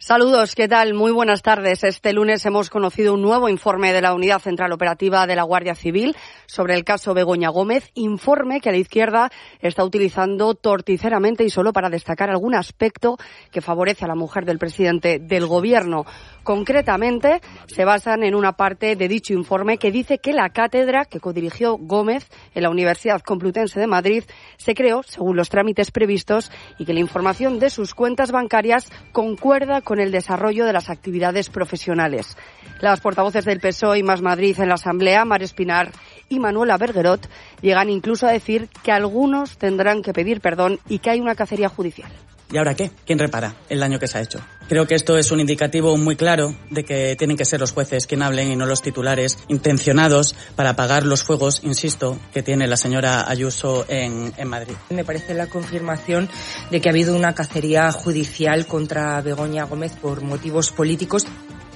Saludos, ¿qué tal? Muy buenas tardes. Este lunes hemos conocido un nuevo informe de la Unidad Central Operativa de la Guardia Civil sobre el caso Begoña Gómez, informe que la izquierda está utilizando torticeramente y solo para destacar algún aspecto que favorece a la mujer del presidente del Gobierno. Concretamente, se basan en una parte de dicho informe que dice que la cátedra que codirigió Gómez en la Universidad Complutense de Madrid se creó según los trámites previstos y que la información de sus cuentas bancarias concuerda con el desarrollo de las actividades profesionales. Las portavoces del PSOE y Más Madrid en la Asamblea, Mar Espinar y Manuela Berguerot, llegan incluso a decir que algunos tendrán que pedir perdón y que hay una cacería judicial. ¿Y ahora qué? ¿Quién repara el daño que se ha hecho? Creo que esto es un indicativo muy claro de que tienen que ser los jueces quien hablen y no los titulares intencionados para apagar los fuegos, insisto, que tiene la señora Ayuso en Madrid. Me parece la confirmación de que ha habido una cacería judicial contra Begoña Gómez por motivos políticos.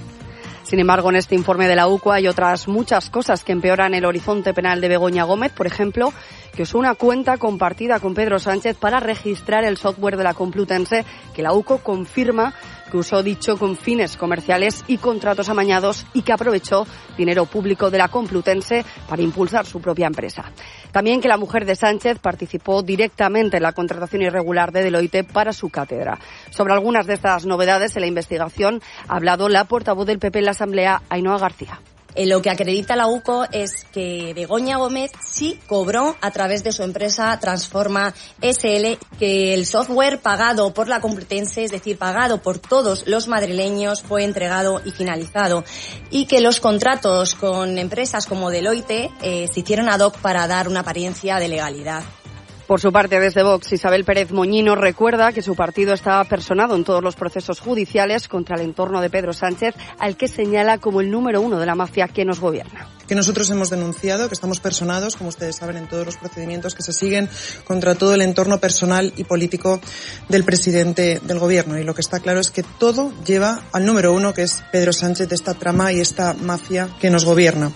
Sin embargo, en este informe de la UCO hay otras muchas cosas que empeoran el horizonte penal de Begoña Gómez. Por ejemplo, que usó una cuenta compartida con Pedro Sánchez para registrar el software de la Complutense, que la UCO confirma que usó dicho con fines comerciales y contratos amañados y que aprovechó dinero público de la Complutense para impulsar su propia empresa. También que la mujer de Sánchez participó directamente en la contratación irregular de Deloitte para su cátedra. Sobre algunas de estas novedades en la investigación ha hablado la portavoz del PP en la Asamblea, Ainhoa García. Lo que acredita la UCO es que Begoña Gómez sí cobró a través de su empresa Transforma SL, que el software pagado por la Complutense, es decir, pagado por todos los madrileños, fue entregado y finalizado, y que los contratos con empresas como Deloitte se hicieron ad hoc para dar una apariencia de legalidad. Por su parte, desde Vox, Isabel Pérez Moñino recuerda que su partido está personado en todos los procesos judiciales contra el entorno de Pedro Sánchez, al que señala como el número uno de la mafia que nos gobierna. Que nosotros hemos denunciado, que estamos personados, como ustedes saben, en todos los procedimientos que se siguen contra todo el entorno personal y político del presidente del Gobierno. Y lo que está claro es que todo lleva al número uno, que es Pedro Sánchez, de esta trama y esta mafia que nos gobierna.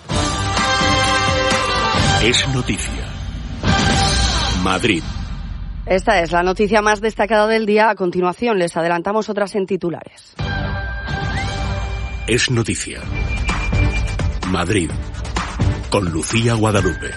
Es noticia. Madrid. Esta es la noticia más destacada del día. A continuación les adelantamos otras en titulares. Es noticia. Madrid. Con Lucía Guadalupe.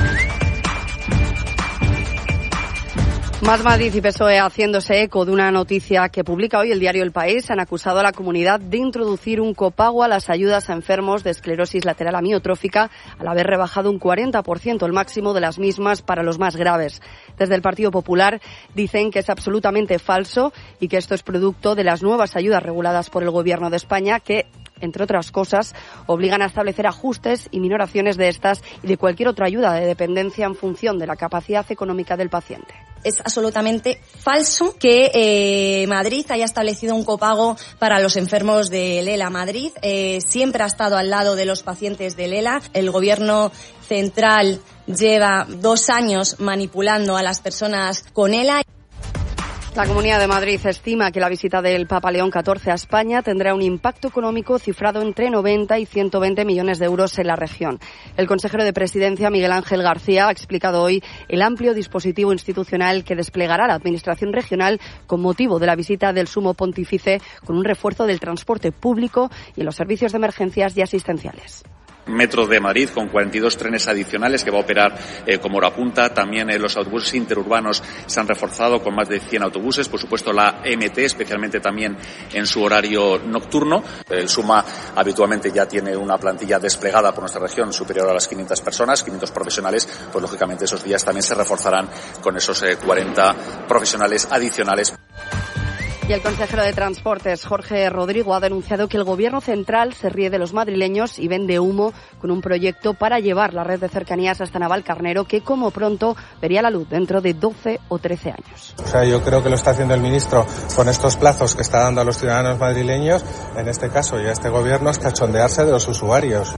Más Madrid y PSOE, haciéndose eco de una noticia que publica hoy el diario El País, han acusado a la comunidad de introducir un copago a las ayudas a enfermos de esclerosis lateral amiotrófica, al haber rebajado un 40% el máximo de las mismas para los más graves. Desde el Partido Popular dicen que es absolutamente falso y que esto es producto de las nuevas ayudas reguladas por el Gobierno de España que, entre otras cosas, obligan a establecer ajustes y minoraciones de estas y de cualquier otra ayuda de dependencia en función de la capacidad económica del paciente. Es absolutamente falso que Madrid haya establecido un copago para los enfermos de ELA. Madrid siempre ha estado al lado de los pacientes de ELA. El Gobierno central lleva 2 años manipulando a las personas con ELA. La Comunidad de Madrid estima que la visita del Papa León XIV a España tendrá un impacto económico cifrado entre 90 y 120 millones de euros en la región. El consejero de Presidencia, Miguel Ángel García, ha explicado hoy el amplio dispositivo institucional que desplegará la Administración regional con motivo de la visita del Sumo Pontífice, con un refuerzo del transporte público y en los servicios de emergencias y asistenciales. Metro de Madrid con 42 trenes adicionales que va a operar como hora punta. También los autobuses interurbanos se han reforzado con más de 100 autobuses. Por supuesto la MT, especialmente también en su horario nocturno. El Suma habitualmente ya tiene una plantilla desplegada por nuestra región superior a las 500 personas, 500 profesionales. Pues lógicamente esos días también se reforzarán con esos 40 profesionales adicionales. Y el consejero de Transportes, Jorge Rodrigo, ha denunciado que el Gobierno central se ríe de los madrileños y vende humo con un proyecto para llevar la red de cercanías hasta Navalcarnero, que como pronto vería la luz dentro de 12 o 13 años. O sea, yo creo que lo está haciendo el ministro con estos plazos que está dando a los ciudadanos madrileños, en este caso y a este Gobierno, es cachondearse de los usuarios.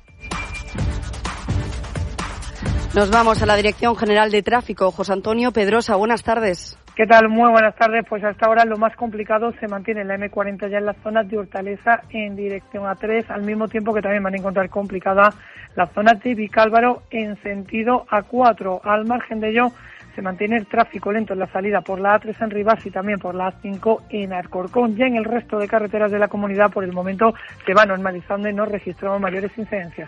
Nos vamos a la Dirección General de Tráfico. José Antonio Pedrosa, buenas tardes. ¿Qué tal? Muy buenas tardes. Pues hasta ahora lo más complicado se mantiene en la M40 ya en la zona de Hortaleza en dirección A3, al mismo tiempo que también van a encontrar complicada la zona de Vicálvaro en sentido A4. Al margen de ello, Se mantiene el tráfico lento en la salida por la A3 en Rivas y también por la A5 en Alcorcón. Ya en el resto de carreteras de la comunidad, por el momento, se va normalizando y no registramos mayores incidencias.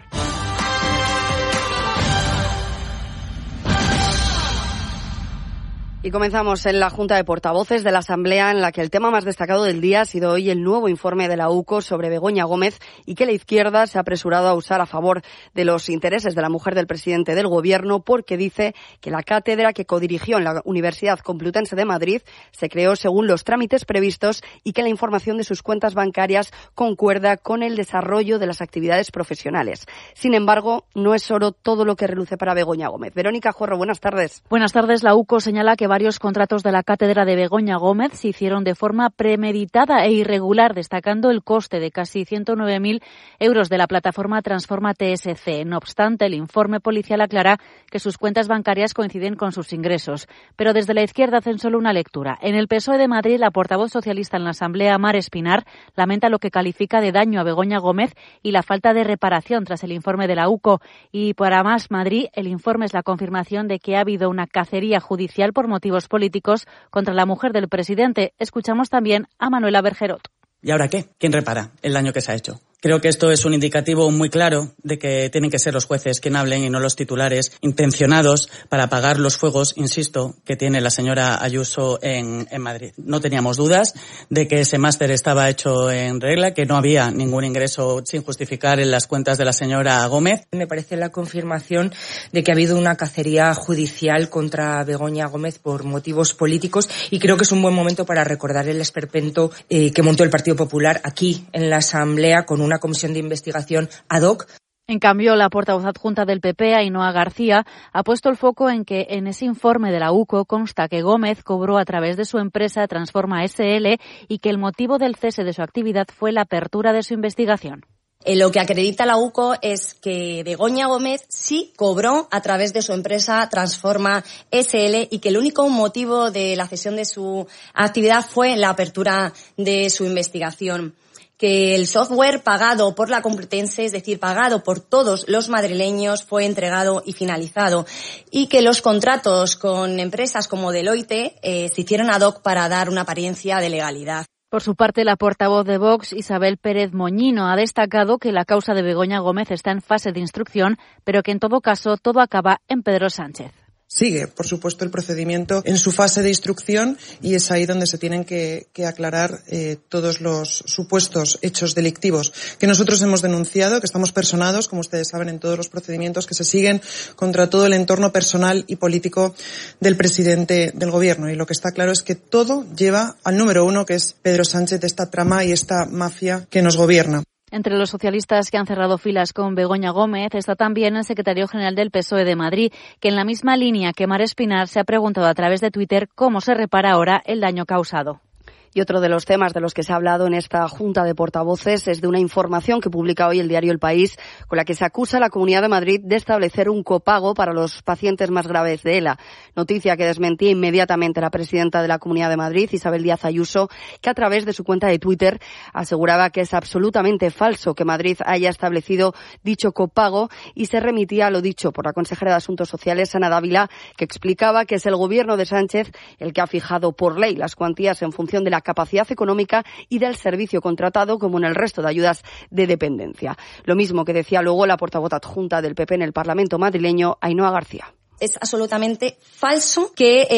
Y comenzamos en la Junta de Portavoces de la Asamblea, en la que el tema más destacado del día ha sido hoy el nuevo informe de la UCO sobre Begoña Gómez y que la izquierda se ha apresurado a usar a favor de los intereses de la mujer del presidente del Gobierno, porque dice que la cátedra que codirigió en la Universidad Complutense de Madrid se creó según los trámites previstos y que la información de sus cuentas bancarias concuerda con el desarrollo de las actividades profesionales. Sin embargo, no es oro todo lo que reluce para Begoña Gómez. Verónica Jorro, buenas tardes. Buenas tardes. La UCO señala que varios contratos de la cátedra de Begoña Gómez se hicieron de forma premeditada e irregular, destacando el coste de casi 109.000 euros de la plataforma Transforma TSC. No obstante, el informe policial aclara que sus cuentas bancarias coinciden con sus ingresos. Pero desde la izquierda hacen solo una lectura. En el PSOE de Madrid, la portavoz socialista en la Asamblea, Mar Espinar, lamenta lo que califica de daño a Begoña Gómez y la falta de reparación tras el informe de la UCO. Y para Más Madrid, el informe es la confirmación de que ha habido una cacería judicial por motivos políticos contra la mujer del presidente. Escuchamos también a Manuela Bergerot. ¿Y ahora qué? ¿Quién repara el daño que se ha hecho? Creo que esto es un indicativo muy claro de que tienen que ser los jueces quien hablen y no los titulares intencionados para apagar los fuegos, insisto, que tiene la señora Ayuso en Madrid. No teníamos dudas de que ese máster estaba hecho en regla, que no había ningún ingreso sin justificar en las cuentas de la señora Gómez. Me parece la confirmación de que ha habido una cacería judicial contra Begoña Gómez por motivos políticos y creo que es un buen momento para recordar el esperpento que montó el Partido Popular aquí en la Asamblea con una comisión de investigación ad hoc. En cambio, la portavoz adjunta del PP, Ainhoa García, ha puesto el foco en que en ese informe de la UCO consta que Gómez cobró a través de su empresa Transforma SL y que el motivo del cese de su actividad fue la apertura de su investigación. Lo que acredita la UCO es que Begoña Gómez sí cobró a través de su empresa Transforma SL y que el único motivo de la cesión de su actividad fue la apertura de su investigación. Que el software pagado por la Complutense, es decir, pagado por todos los madrileños, fue entregado y finalizado, y que los contratos con empresas como Deloitte se hicieron ad hoc para dar una apariencia de legalidad. Por su parte, la portavoz de Vox, Isabel Pérez Moñino, ha destacado que la causa de Begoña Gómez está en fase de instrucción, pero que en todo caso todo acaba en Pedro Sánchez. Sigue, por supuesto, el procedimiento en su fase de instrucción y es ahí donde se tienen que aclarar todos los supuestos hechos delictivos que nosotros hemos denunciado, que estamos personados, como ustedes saben, en todos los procedimientos que se siguen contra todo el entorno personal y político del presidente del Gobierno. Y lo que está claro es que todo lleva al número uno, que es Pedro Sánchez, de esta trama y esta mafia que nos gobierna. Entre los socialistas que han cerrado filas con Begoña Gómez está también el secretario general del PSOE de Madrid, que en la misma línea que Mar Espinar se ha preguntado a través de Twitter cómo se repara ahora el daño causado. Y otro de los temas de los que se ha hablado en esta Junta de Portavoces es de una información que publica hoy el diario El País, con la que se acusa a la Comunidad de Madrid de establecer un copago para los pacientes más graves de ELA. Noticia que desmentía inmediatamente la presidenta de la Comunidad de Madrid, Isabel Díaz Ayuso, que a través de su cuenta de Twitter aseguraba que es absolutamente falso que Madrid haya establecido dicho copago y se remitía a lo dicho por la consejera de Asuntos Sociales, Ana Dávila, que explicaba que es el Gobierno de Sánchez el que ha fijado por ley las cuantías en función de la capacidad económica y del servicio contratado, como en el resto de ayudas de dependencia. Lo mismo que decía luego la portavoz adjunta del PP en el Parlamento madrileño, Ainhoa García. Es absolutamente falso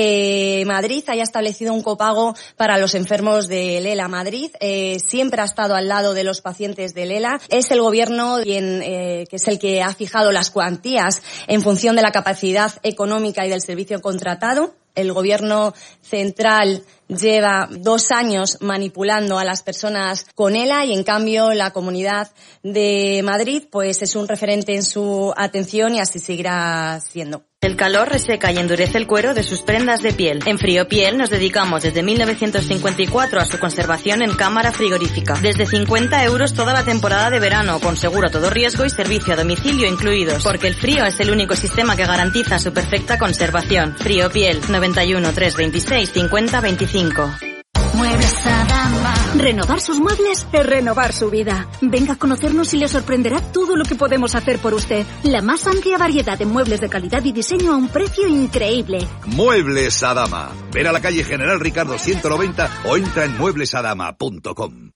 que Madrid haya establecido un copago para los enfermos del ELA. Madrid siempre ha estado al lado de los pacientes del ELA. Es el Gobierno quien que es el que ha fijado las cuantías en función de la capacidad económica y del servicio contratado. El Gobierno central lleva 2 años manipulando a las personas con ELA y, en cambio, la Comunidad de Madrid pues es un referente en su atención y así seguirá siendo. El calor reseca y endurece el cuero de sus prendas de piel. En Friopiel nos dedicamos desde 1954 a su conservación en cámara frigorífica. Desde 50 € toda la temporada de verano, con seguro a todo riesgo y servicio a domicilio incluidos. Porque el frío es el único sistema que garantiza su perfecta conservación. Friopiel, 91 326 50 25. Muebles Adama. Renovar sus muebles es renovar su vida. Venga a conocernos y le sorprenderá todo lo que podemos hacer por usted. La más amplia variedad de muebles de calidad y diseño a un precio increíble. Muebles Adama. Ven a la calle General Ricardo 190 o entra en mueblesadama.com.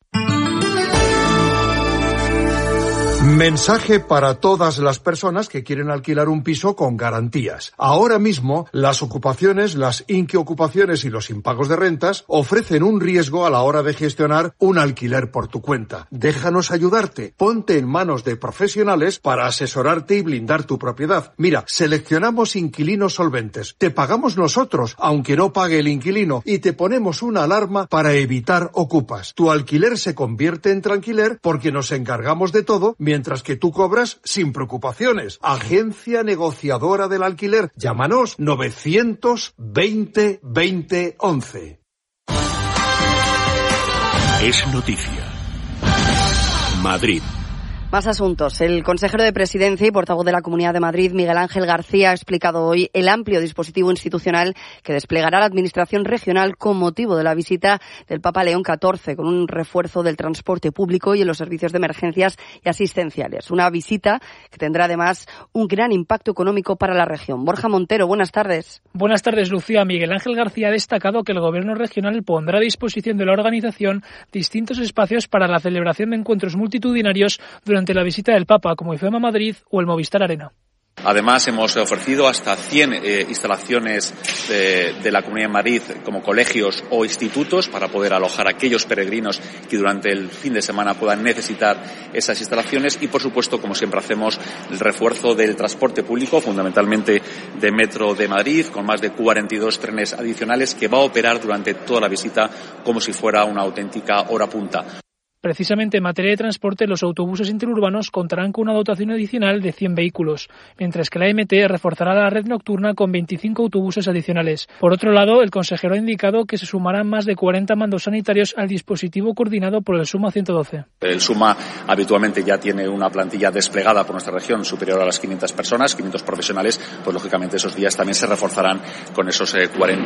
Mensaje para todas las personas que quieren alquilar un piso con garantías. Ahora mismo, las ocupaciones, las inquiocupaciones y los impagos de rentas ofrecen un riesgo a la hora de gestionar un alquiler por tu cuenta. Déjanos ayudarte. Ponte en manos de profesionales para asesorarte y blindar tu propiedad. Mira, seleccionamos inquilinos solventes. Te pagamos nosotros, aunque no pague el inquilino, y te ponemos una alarma para evitar ocupas. Tu alquiler se convierte en tranquiler porque nos encargamos de todo, mientras que tú cobras sin preocupaciones. Agencia Negociadora del Alquiler. Llámanos 920 20 11. Es noticia. Madrid. Más asuntos. El consejero de Presidencia y portavoz de la Comunidad de Madrid, Miguel Ángel García, ha explicado hoy el amplio dispositivo institucional que desplegará la Administración regional con motivo de la visita del Papa León XIV, con un refuerzo del transporte público y en los servicios de emergencias y asistenciales. Una visita que tendrá además un gran impacto económico para la región. Borja Montero, buenas tardes. Buenas tardes, Lucía. Miguel Ángel García ha destacado que el Gobierno regional pondrá a disposición de la organización distintos espacios para la celebración de encuentros multitudinarios durante la visita del Papa, como IFEMA Madrid o el Movistar Arena. Además, hemos ofrecido hasta 100 instalaciones de la Comunidad de Madrid como colegios o institutos para poder alojar a aquellos peregrinos que durante el fin de semana puedan necesitar esas instalaciones y, por supuesto, como siempre hacemos, el refuerzo del transporte público, fundamentalmente de Metro de Madrid, con más de 42 trenes adicionales que va a operar durante toda la visita como si fuera una auténtica hora punta. Precisamente en materia de transporte, los autobuses interurbanos contarán con una dotación adicional de 100 vehículos, mientras que la MT reforzará la red nocturna con 25 autobuses adicionales. Por otro lado, el consejero ha indicado que se sumarán más de 40 mandos sanitarios al dispositivo coordinado por el SUMA 112. El SUMA habitualmente ya tiene una plantilla desplegada por nuestra región superior a las 500 personas, 500 profesionales, pues lógicamente esos días también se reforzarán con esos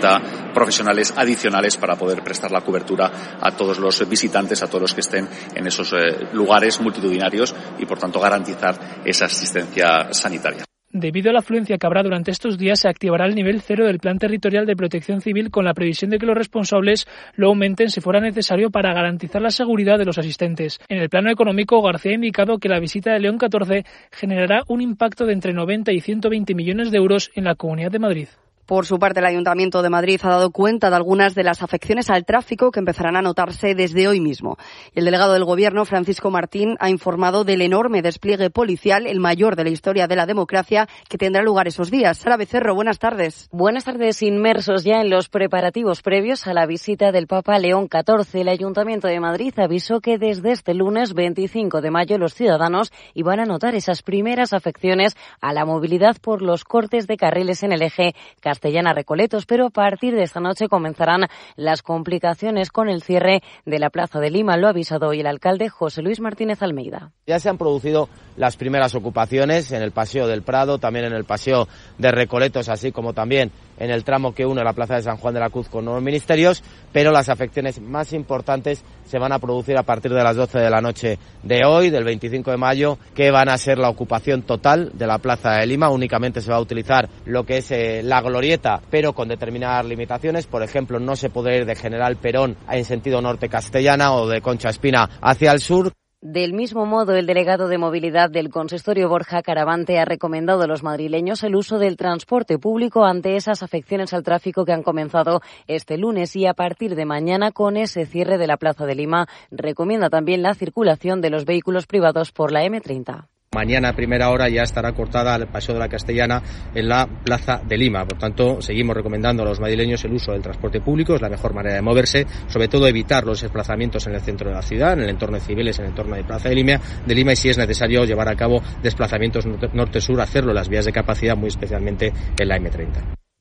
40 profesionales adicionales para poder prestar la cobertura a todos los visitantes, a todos los que estén en esos lugares multitudinarios y, por tanto, garantizar esa asistencia sanitaria. Debido a la afluencia que habrá durante estos días, se activará el nivel 0 del Plan Territorial de Protección Civil con la previsión de que los responsables lo aumenten si fuera necesario para garantizar la seguridad de los asistentes. En el plano económico, García ha indicado que la visita de León XIV generará un impacto de entre 90 y 120 millones de euros en la Comunidad de Madrid. Por su parte, el Ayuntamiento de Madrid ha dado cuenta de algunas de las afecciones al tráfico que empezarán a notarse desde hoy mismo. El delegado del Gobierno, Francisco Martín, ha informado del enorme despliegue policial, el mayor de la historia de la democracia, que tendrá lugar esos días. Sara Becerro, buenas tardes. Buenas tardes. Inmersos ya en los preparativos previos a la visita del Papa León XIV, el Ayuntamiento de Madrid avisó que desde este lunes 25 de mayo los ciudadanos iban a notar esas primeras afecciones a la movilidad por los cortes de carriles en el eje Castellana-Recoletos, pero a partir de esta noche comenzarán las complicaciones con el cierre de la Plaza de Lima. Lo ha avisado hoy el alcalde José Luis Martínez Almeida. Ya se han producido las primeras ocupaciones en el Paseo del Prado, también en el Paseo de Recoletos, así como también en el tramo que une la Plaza de San Juan de la Cruz con Nuevos Ministerios, pero las afecciones más importantes se van a producir a partir de las 12 de la noche de hoy, del 25 de mayo, que van a ser la ocupación total de la Plaza de Lima. Únicamente se va a utilizar lo que es la glorieta, pero con determinadas limitaciones. Por ejemplo, no se podrá ir de General Perón en sentido norte Castellana o de Concha Espina hacia el sur. Del mismo modo, el delegado de movilidad del consistorio, Borja Caravante, ha recomendado a los madrileños el uso del transporte público ante esas afecciones al tráfico que han comenzado este lunes, y a partir de mañana, con ese cierre de la Plaza de Lima, recomienda también la circulación de los vehículos privados por la M30. Mañana a primera hora ya estará cortada el Paseo de la Castellana en la Plaza de Lima. Por tanto, seguimos recomendando a los madrileños el uso del transporte público. Es la mejor manera de moverse, sobre todo evitar los desplazamientos en el centro de la ciudad, en el entorno de Cibeles, en el entorno de Plaza de Lima, y si es necesario llevar a cabo desplazamientos norte-sur, hacerlo en las vías de capacidad, muy especialmente en la M30.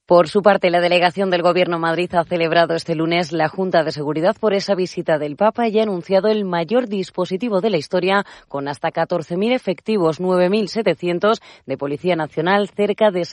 Por su parte, la delegación del Gobierno en Madrid ha celebrado este lunes la Junta de Seguridad por esa visita del Papa y ha anunciado el mayor dispositivo de la historia, con hasta 14.000 efectivos, 9.700 de Policía Nacional, cerca de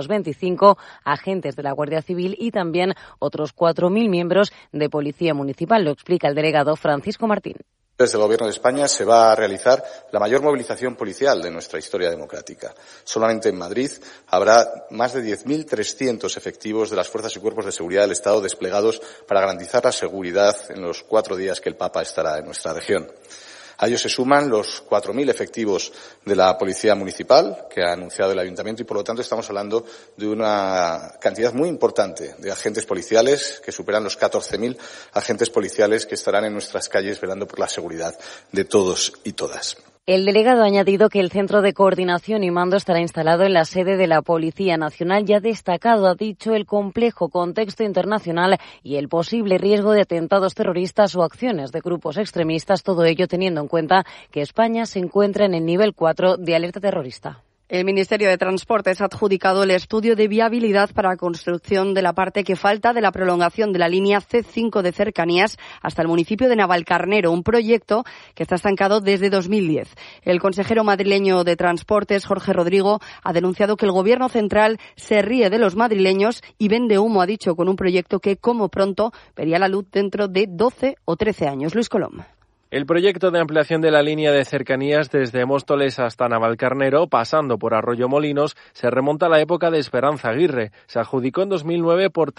625 agentes de la Guardia Civil y también otros 4.000 miembros de Policía Municipal. Lo explica el delegado Francisco Martín. Desde el Gobierno de España se va a realizar la mayor movilización policial de nuestra historia democrática. Solamente en Madrid habrá más de 10.300 efectivos de las fuerzas y cuerpos de seguridad del Estado desplegados para garantizar la seguridad en los 4 días que el Papa estará en nuestra región. A ellos se suman los 4.000 efectivos de la Policía Municipal que ha anunciado el Ayuntamiento y, por lo tanto, estamos hablando de una cantidad muy importante de agentes policiales que superan los 14.000 agentes policiales que estarán en nuestras calles velando por la seguridad de todos y todas. El delegado ha añadido que el Centro de Coordinación y Mando estará instalado en la sede de la Policía Nacional y ha destacado, ha dicho, el complejo contexto internacional y el posible riesgo de atentados terroristas o acciones de grupos extremistas, todo ello teniendo en cuenta que España se encuentra en el nivel 4 de alerta terrorista. El Ministerio de Transportes ha adjudicado el estudio de viabilidad para la construcción de la parte que falta de la prolongación de la línea C5 de cercanías hasta el municipio de Navalcarnero, un proyecto que está estancado desde 2010. El consejero madrileño de Transportes, Jorge Rodrigo, ha denunciado que el Gobierno central se ríe de los madrileños y vende humo, ha dicho, con un proyecto que, como pronto, vería la luz dentro de 12 o 13 años. Luis Colom. El proyecto de ampliación de la línea de cercanías desde Móstoles hasta Navalcarnero, pasando por Arroyo Molinos, se remonta a la época de Esperanza Aguirre. Se adjudicó en 2009 por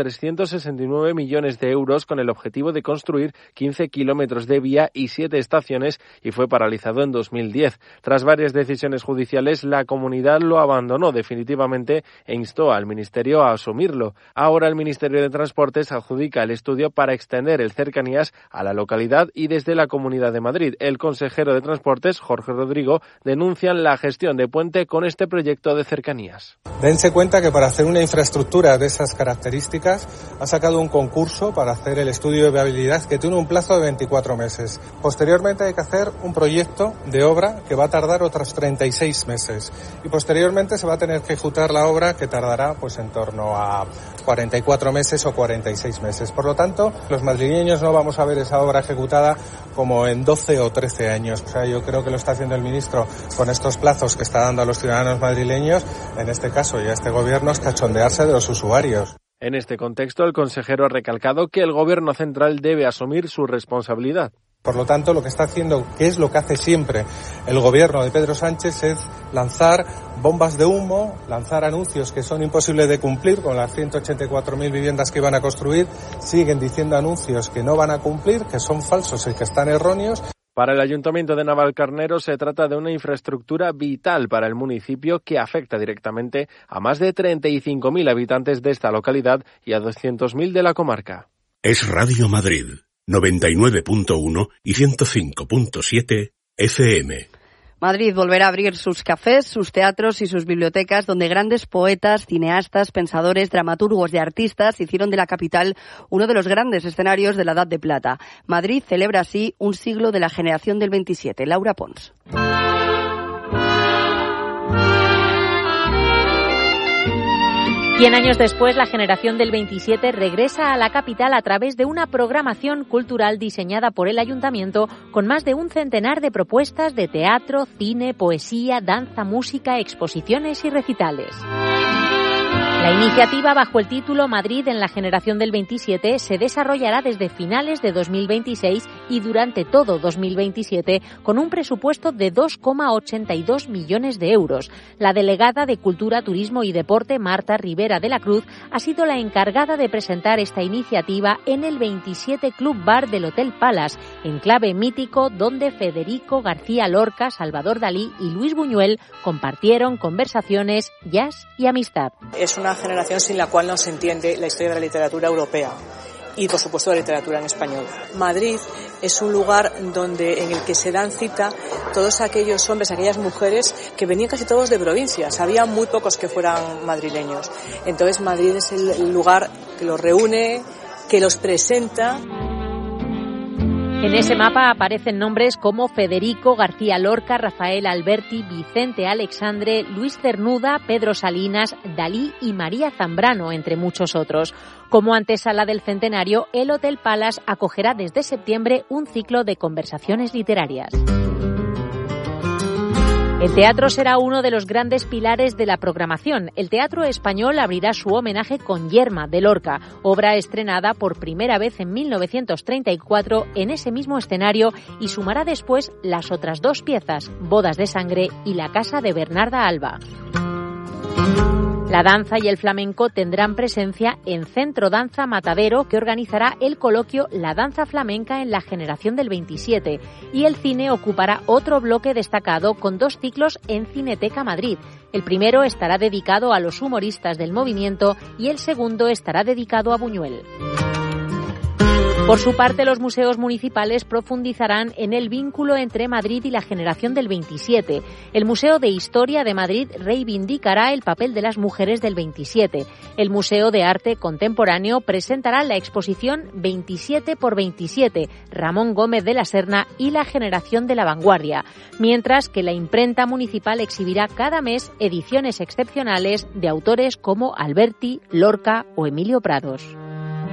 369 millones de euros con el objetivo de construir 15 kilómetros de vía y 7 estaciones y fue paralizado en 2010. Tras varias decisiones judiciales, la comunidad lo abandonó definitivamente e instó al Ministerio a asumirlo. Ahora el Ministerio de Transportes adjudica el estudio para extender el cercanías a la localidad y desde la Comunidad de Madrid. El consejero de Transportes, Jorge Rodrigo, denuncian la gestión de Puente con este proyecto de cercanías. Dense cuenta que para hacer una infraestructura de esas características ha sacado un concurso para hacer el estudio de viabilidad que tiene un plazo de 24 meses. Posteriormente hay que hacer un proyecto de obra que va a tardar otros 36 meses y posteriormente se va a tener que ejecutar la obra que tardará pues en torno a 44 meses o 46 meses. Por lo tanto, los madrileños no vamos a ver esa obra ejecutada como en 12 o 13 años. O sea, yo creo que lo está haciendo el ministro con estos plazos que está dando a los ciudadanos madrileños, en este caso y a este gobierno, es cachondearse de los usuarios. En este contexto, el consejero ha recalcado que el Gobierno central debe asumir su responsabilidad. Por lo tanto, lo que está haciendo, que es lo que hace siempre el gobierno de Pedro Sánchez, es lanzar bombas de humo, lanzar anuncios que son imposibles de cumplir con las 184.000 viviendas que van a construir. Siguen diciendo anuncios que no van a cumplir, que son falsos y que están erróneos. Para el Ayuntamiento de Navalcarnero se trata de una infraestructura vital para el municipio que afecta directamente a más de 35.000 habitantes de esta localidad y a 200.000 de la comarca. Es Radio Madrid, 99.1 y 105.7 FM. Madrid volverá a abrir sus cafés, sus teatros y sus bibliotecas, donde grandes poetas, cineastas, pensadores, dramaturgos y artistas hicieron de la capital uno de los grandes escenarios de la Edad de Plata. Madrid celebra así un siglo de la generación del 27. Laura Pons. 100 años después, la generación del 27 regresa a la capital a través de una programación cultural diseñada por el Ayuntamiento con más de un centenar de propuestas de teatro, cine, poesía, danza, música, exposiciones y recitales. La iniciativa, bajo el título Madrid en la generación del 27, se desarrollará desde finales de 2026 y durante todo 2027 con un presupuesto de 2,82 millones de euros. La delegada de Cultura, Turismo y Deporte, Marta Rivera de la Cruz, ha sido la encargada de presentar esta iniciativa en el 27 Club Bar del Hotel Palace, enclave mítico donde Federico García Lorca, Salvador Dalí y Luis Buñuel compartieron conversaciones, jazz y amistad. Es una generación sin la cual no se entiende la historia de la literatura europea y, por supuesto, la literatura en español. Madrid es un lugar en el que se dan cita todos aquellos hombres, aquellas mujeres que venían casi todos de provincias. Había muy pocos que fueran madrileños. Entonces, Madrid es el lugar que los reúne, que los presenta. En ese mapa aparecen nombres como Federico García Lorca, Rafael Alberti, Vicente Alexandre, Luis Cernuda, Pedro Salinas, Dalí y María Zambrano, entre muchos otros. Como antesala del centenario, el Hotel Palace acogerá desde septiembre un ciclo de conversaciones literarias. El teatro será uno de los grandes pilares de la programación. El Teatro Español abrirá su homenaje con Yerma, de Lorca, obra estrenada por primera vez en 1934 en ese mismo escenario, y sumará después las otras dos piezas, Bodas de Sangre y La Casa de Bernarda Alba. La danza y el flamenco tendrán presencia en Centro Danza Matadero, que organizará el coloquio La danza flamenca en la generación del 27, y el cine ocupará otro bloque destacado con dos ciclos en Cineteca Madrid. El primero estará dedicado a los humoristas del movimiento y el segundo estará dedicado a Buñuel. Por su parte, los museos municipales profundizarán en el vínculo entre Madrid y la generación del 27. El Museo de Historia de Madrid reivindicará el papel de las mujeres del 27. El Museo de Arte Contemporáneo presentará la exposición 27×27, Ramón Gómez de la Serna y la generación de la vanguardia, mientras que la imprenta municipal exhibirá cada mes ediciones excepcionales de autores como Alberti, Lorca o Emilio Prados.